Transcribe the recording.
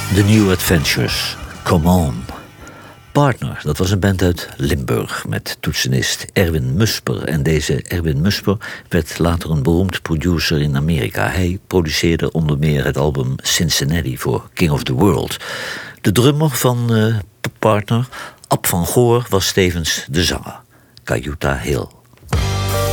The New Adventures, Come On. Partner, dat was een band uit Limburg met toetsenist Erwin Musper. En deze Erwin Musper werd later een beroemd producer in Amerika. Hij produceerde onder meer het album Cincinnati voor King of the World. De drummer van Partner, Ab van Goor, was tevens de zanger. Cayuta Hill.